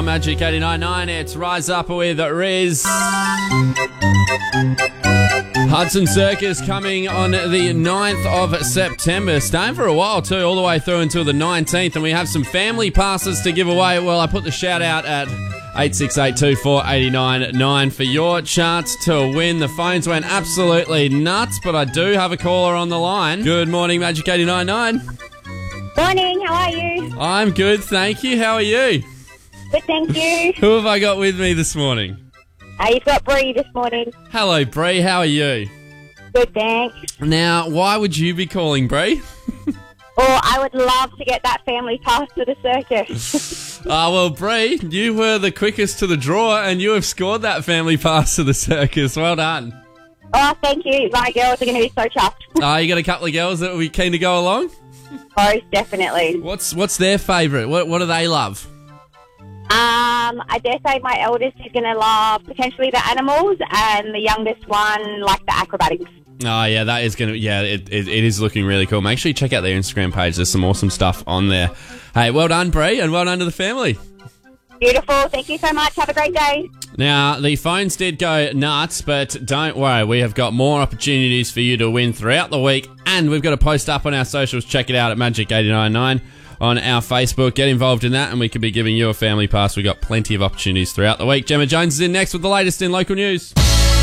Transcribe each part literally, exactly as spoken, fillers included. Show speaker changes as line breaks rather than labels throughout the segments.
Magic eighty-nine point nine, it's Rise Up with Riz. Hudson Circus coming on the ninth of September. Staying for a while too, all the way through until the nineteenth. And we have some family passes to give away. Well, I put the shout out at eight six eight two four eight nine nine for your chance to win. The phones went absolutely nuts, but I do have a caller on the line. Good morning, Magic eighty-nine point nine.
Morning, how are you?
I'm good, thank you. How are you?
Good, thank you.
Who have I got with me this morning?
Uh, you've got Bree this morning.
Hello, Bree. How are you?
Good, thanks.
Now, why would you be calling, Bree?
Oh, I would love to get that family pass to the circus.
Ah, uh, well, Bree, you were the quickest to the draw, and you have scored that family pass to the circus. Well done.
Oh, thank you. My girls are going to be so chuffed.
Ah, uh, you got a couple of girls that will be keen to go along?
Most definitely.
What's what's their favourite? What what do they love?
Um, I dare say my eldest is going to love potentially the animals, and the youngest one like the acrobatics.
Oh, yeah, that is going to... Yeah, it, it, it is looking really cool. Make sure you check out their Instagram page. There's some awesome stuff on there. Hey, well done, Bree, and well done to the family.
Beautiful. Thank you so much. Have a great day.
Now, the phones did go nuts, but don't worry. We have got more opportunities for you to win throughout the week, and we've got a post up on our socials. Check it out at Magic eighty-nine point nine on our Facebook. Get involved in that, and we could be giving you a family pass. We've got plenty of opportunities throughout the week. Gemma Jones is in next with the latest in local news.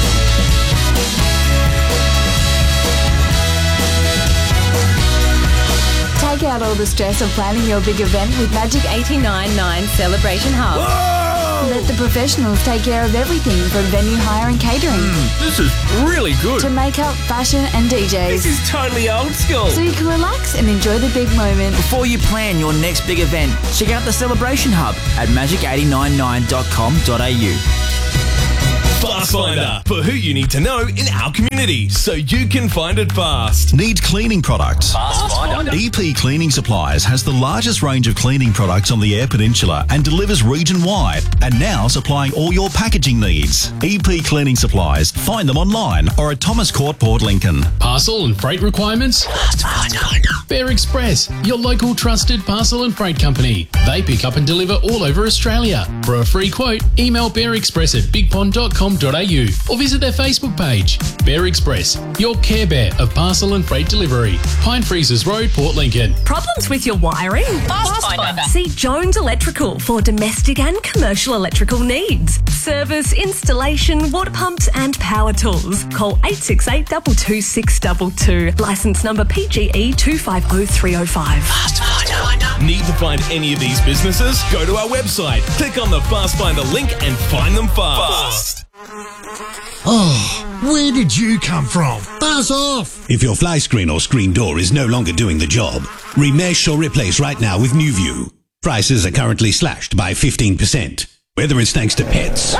Take out all the stress of planning your big event with Magic eighty-nine point nine Celebration Hub.
Whoa!
Let the professionals take care of everything from venue hire and catering.
Mm, this is really good.
To makeup, fashion and D Js.
This is totally old school.
So you can relax and enjoy the big moment.
Before you plan your next big event, check out the Celebration Hub at magic eight nine nine dot com dot a u.
Fast Finder, for who you need to know in our community, so you can find it fast.
Need cleaning products?
Fast Finder.
E P Cleaning Supplies has the largest range of cleaning products on the Eyre Peninsula and delivers region-wide, and now supplying all your packaging needs. E P Cleaning Supplies. Find them online or at Thomas Court, Port Lincoln.
Parcel and freight requirements? Fast Finder. Bear Express, your local trusted parcel and freight company. They pick up and deliver all over Australia. For a free quote, email bear express at big pond dot com dot a u or visit their Facebook page. Bear Express, your Care Bear of parcel and freight delivery. Pine Freezers Road, Port Lincoln.
Problems with your wiring? Fast Finder. See Jones Electrical for domestic and commercial electrical needs. Service, installation, water pumps and power tools. Call eight six eight two two six two two. Licence number P G E two five zero three zero five.
Fast Finder. Need to find any of these businesses? Go to our website, click on the Fast Finder link and find them fast.
Oh, where did you come from? Buzz off!
If your fly screen or screen door is no longer doing the job, remesh or replace right now with NewView. Prices are currently slashed by fifteen percent. Whether it's thanks to pets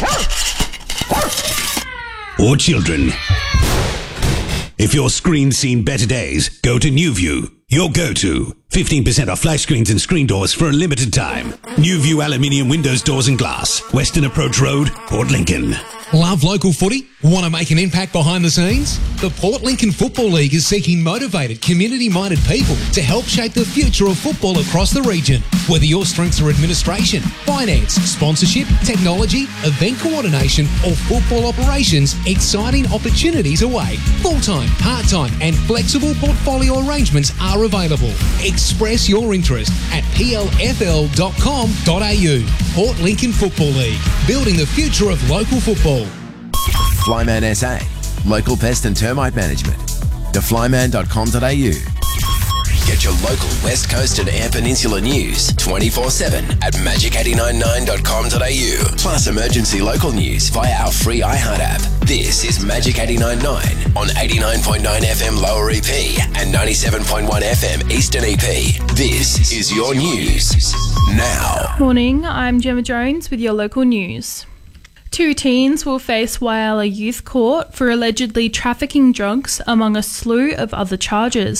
or children. If your screen's seen better days, go to NewView. Your go-to. fifteen percent off fly screens and screen doors for a limited time. NewView aluminium windows, doors and glass. Western Approach Road, Port Lincoln.
Love local footy? Want to make an impact behind the scenes? The Port Lincoln Football League is seeking motivated, community-minded people to help shape the future of football across the region. Whether your strengths are administration, finance, sponsorship, technology, event coordination or football operations, exciting opportunities await. Full-time, part-time and flexible portfolio arrangements are available. Express your interest at p l f l dot com dot a u. Port Lincoln Football League, building the future of local football.
Flyman S A, local pest and termite management. to flyman dot com dot a u. Get your local West Coast and Eyre Peninsula news twenty-four seven at magic eight nine nine dot com dot a u. Plus emergency local news via our free iHeart app. This is Magic eighty-nine point nine on eighty-nine point nine F M Lower E P and ninety-seven point one F M Eastern E P. This is your news now.
Morning, I'm Gemma Jones with your local news. Two teens will face Whyalla Youth Court for allegedly trafficking drugs among a slew of other charges.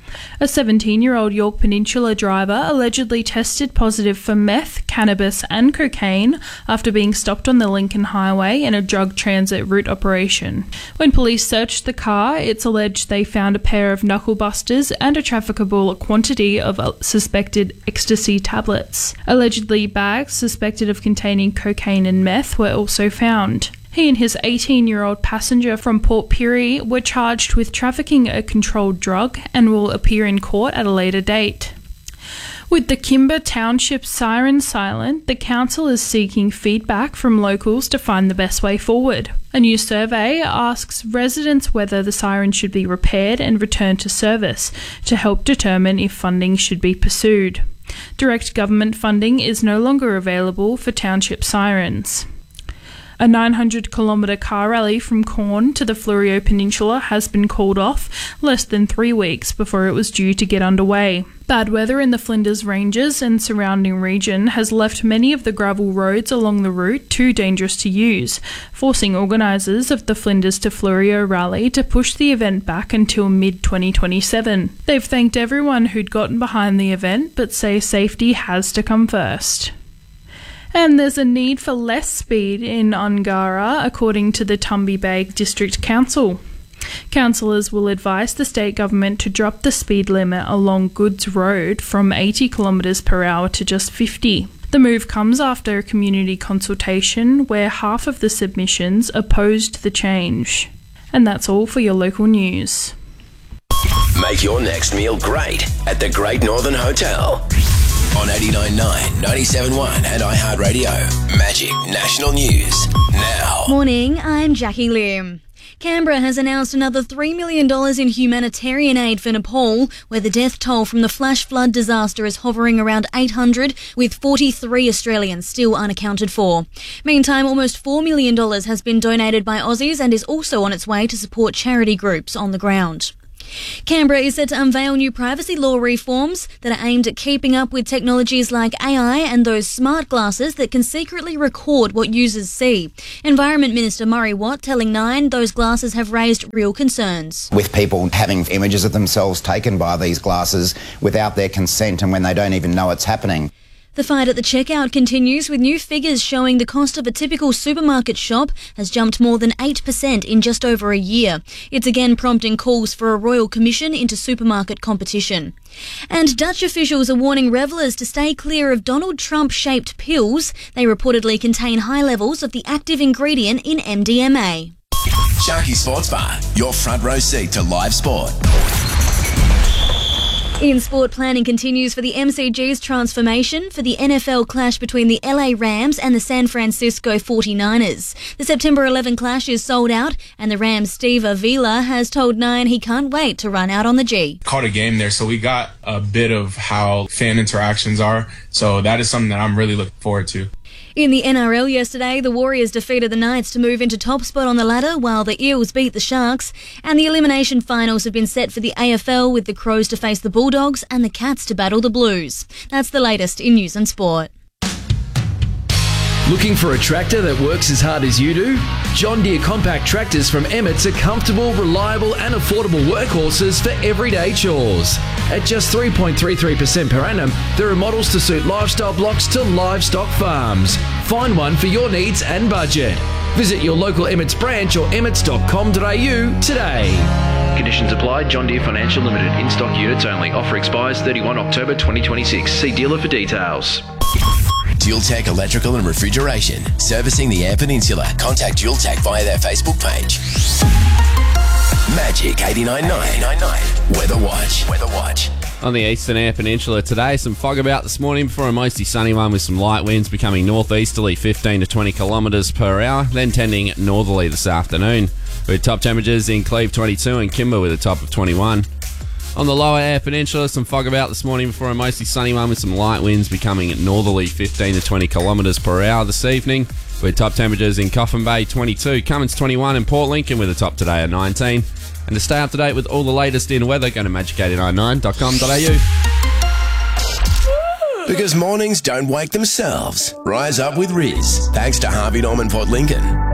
A seventeen-year-old York Peninsula driver allegedly tested positive for meth, cannabis and cocaine after being stopped on the Lincoln Highway in a drug transit route operation. When police searched the car, it's alleged they found a pair of knuckle busters and a trafficable quantity of suspected ecstasy tablets. Allegedly, bags suspected of containing cocaine and meth were also found. He and his eighteen-year-old passenger from Port Pirie were charged with trafficking a controlled drug and will appear in court at a later date. With the Kimber Township siren silent, the council is seeking feedback from locals to find the best way forward. A new survey asks residents whether the siren should be repaired and returned to service to help determine if funding should be pursued. Direct government funding is no longer available for township sirens. A nine hundred kilometre car rally from Cairn to the Fleurieu Peninsula has been called off less than three weeks before it was due to get underway. Bad weather in the Flinders Ranges and surrounding region has left many of the gravel roads along the route too dangerous to use, forcing organisers of the Flinders to Fleurieu rally to push the event back until mid twenty twenty-seven. They've thanked everyone who'd gotten behind the event, but say safety has to come first. And there's a need for less speed in Ungara, according to the Tumby Bay District Council. Councillors will advise the state government to drop the speed limit along Goods Road from eighty kilometres per hour to just fifty. The move comes after a community consultation where half of the submissions opposed the change. And that's all for your local news.
Make your next meal great at the Great Northern Hotel. On eighty-nine point nine, ninety-seven point one and iHeartRadio. Magic National News now.
Morning, I'm Jackie Lim. Canberra has announced another three million dollars in humanitarian aid for Nepal, where the death toll from the flash flood disaster is hovering around eight hundred, with forty-three Australians still unaccounted for. Meantime, almost four million dollars has been donated by Aussies and is also on its way to support charity groups on the ground. Canberra is set to unveil new privacy law reforms that are aimed at keeping up with technologies like A I and those smart glasses that can secretly record what users see. Environment Minister Murray Watt telling Nine those glasses have raised real concerns.
With people having images of themselves taken by these glasses without their consent and when they don't even know it's happening.
The fight at the checkout continues, with new figures showing the cost of a typical supermarket shop has jumped more than eight percent in just over a year. It's again prompting calls for a royal commission into supermarket competition. And Dutch officials are warning revellers to stay clear of Donald Trump-shaped pills. They reportedly contain high levels of the active ingredient in M D M A.
Sharky Sports Bar, your front row seat to live sport.
In sport, planning continues for the M C G's transformation for the N F L clash between the L A Rams and the San Francisco forty-niners. The September eleventh clash is sold out, and the Rams' Steve Avila has told Nine he can't wait to run out on the G.
Caught a game there, so we got a bit of how fan interactions are, so that is something that I'm really looking forward to.
In the N R L yesterday, the Warriors defeated the Knights to move into top spot on the ladder, while the Eels beat the Sharks. And the elimination finals have been set for the A F L, with the Crows to face the Bulldogs and the Cats to battle the Blues. That's the latest in news and sport.
Looking for a tractor that works as hard as you do? John Deere compact tractors from Emmett's are comfortable, reliable and affordable workhorses for everyday chores. At just three point three three percent per annum, there are models to suit lifestyle blocks to livestock farms. Find one for your needs and budget. Visit your local Emmett's branch or emmets dot com dot a u today.
Conditions apply. John Deere Financial Limited. In-stock units only. Offer expires thirty-first October twenty twenty-six. See dealer for details.
Dual Tech Electrical and Refrigeration. Servicing the Eyre Peninsula. Contact Dual Tech via their Facebook page. Magic eighty-nine point nine. Weather Watch. Weather Watch.
On the eastern Eyre Peninsula today, some fog about this morning before a mostly sunny one with some light winds becoming northeasterly fifteen to twenty kilometres per hour, then tending northerly this afternoon, with top temperatures in Cleve twenty-two and Kimber with a top of twenty-one. On the lower Eyre Peninsula, some fog about this morning before a mostly sunny one with some light winds becoming northerly fifteen to twenty kilometres per hour this evening, with top temperatures in Coffin Bay twenty-two, Cummins twenty-one and Port Lincoln with a top today of nineteen. And to stay up to date with all the latest in weather, go to magic eight nine nine dot com dot a u.
Because mornings don't wake themselves. Rise up with Riz. Thanks to Harvey Norman Port Lincoln.